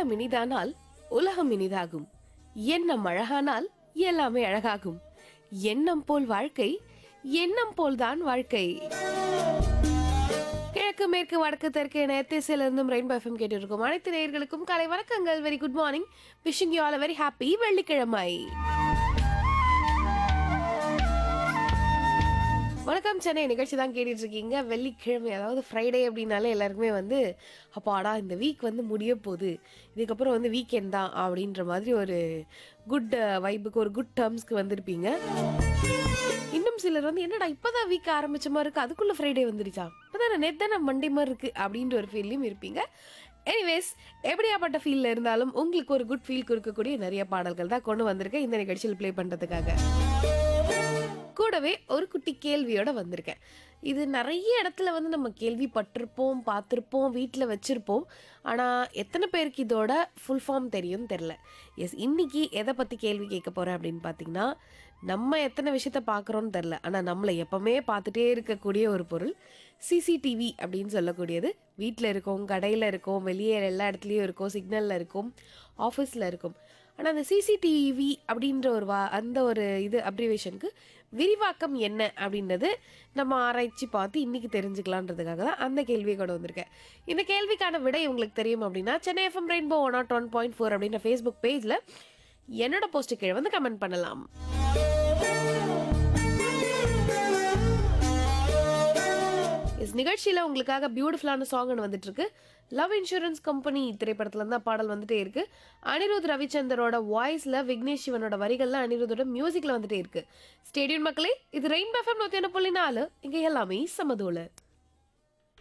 உள்ளம் இனிதானால் உலகம் இனிதாகும். எண்ணம் அழகானால் எல்லாமே அழகாகும். எண்ணம் போல் வாழ்க்கை, எண்ணம் போல்தான் வாழ்க்கை. கிழக்கு மேற்கு வடக்கு தெற்கு என திசையிலிருந்தும் ரெயின்போ எஃப்எம் கேட்டு இருக்கும் அனைத்து நேயர்களுக்கும் காலை வணக்கங்கள். Very good morning. Wishing you all a very happy வெள்ளிக்கிழமை. வணக்கம் சென்னை நிகழ்ச்சி தான் கேட்டுட்டு இருக்கீங்க. வெள்ளிக்கிழமை, அதாவது ஃப்ரைடே அப்படின்னாலே எல்லாருக்குமே வந்து அப்பாடா இந்த வீக் வந்து முடிய போகுது, இதுக்கப்புறம் வந்து வீக்கெண்ட் தான் அப்படின்ற மாதிரி ஒரு குட் வைப்புக்கு, ஒரு குட் டேர்ம்ஸ்க்கு வந்திருப்பீங்க. இன்னும் சிலர் வந்து என்னடா இப்போதான் வீக் ஆரம்பிச்ச மாதிரி இருக்கு, அதுக்குள்ள ஃப்ரைடே வந்துருச்சா, இப்போதான் நேத்தான மண்டே மாதிரி இருக்கு அப்படின்ற ஒரு ஃபீல்லையும் இருப்பீங்க. எனிவேஸ், எப்படியாப்பட்ட ஃபீல்ல இருந்தாலும் உங்களுக்கு ஒரு குட் ஃபீல் கொடுக்கக்கூடிய நிறைய பாடல்கள் தான் கொண்டு வந்திருக்கேன் இந்த நிகழ்ச்சியில் ப்ளே பண்ணுறதுக்காக. கூடவே ஒரு குட்டி கேள்வியோட வந்திருக்கேன். இது நிறைய இடத்துல வந்து நம்ம கேள்விப்பட்டிருப்போம், பார்த்துருப்போம், வீட்டில் வச்சுருப்போம். ஆனால் எத்தனை பேருக்கு இதோட ஃபுல் ஃபார்ம் தெரியும்னு தெரில. எஸ், இன்னைக்கு எதை பற்றி கேள்வி கேட்க போகிறேன் அப்படின்னு பார்த்தீங்கன்னா, நம்ம எத்தனை விஷயத்த பார்க்குறோன்னு தெரில, ஆனால் நம்மளை எப்போவுமே பார்த்துட்டே இருக்கக்கூடிய ஒரு பொருள் சிசிடிவி அப்படின்னு சொல்லக்கூடியது. வீட்டில் இருக்கும், கடையில் இருக்கும், வெளியே எல்லா இடத்துலையும் இருக்கும், சிக்னலில் இருக்கும், ஆஃபீஸில் இருக்கும். ஆனால் அந்த சிசிடிவி அப்படின்ற ஒரு அந்த ஒரு இது அப்ரிவேஷனுக்கு விரிவாக்கம் என்ன அப்படின்றது நம்ம ஆராய்ச்சி பார்த்து இன்றைக்கி தெரிஞ்சுக்கலான்றதுக்காக தான் அந்த கேள்வியை கொண்டு வந்திருக்கேன். இந்த கேள்விக்கான விடை உங்களுக்கு தெரியும் அப்படின்னா சென்னை எஃப்எம் ரெயின்போ 101.4 அப்படின்ற ஃபேஸ்புக் பேஜில் என்னோட போஸ்ட்டு கீழே வந்து கமெண்ட் பண்ணலாம். நிகழ்ச்சியில் உங்களுக்காக பியூட்டிஃபுல்லான சாங் வந்துட்டு இருக்கு. லவ் இன்சூரன்ஸ் கம்பெனி திரைப்படத்துல தான் பாடல் வந்துட்டே இருக்கு. அனிருத் ரவிச்சந்தரோட வாய்ஸ்ல, விக்னேஷ் சிவனோட வரிகள்ல, அனிருத்தோட மியூசிக்ல வந்துட்டே இருக்கு. ஸ்டேடியம் மக்களே, இது ரெயின்போ எஃப்எம் 101.4, இங்க எல்லாமே சமதோல.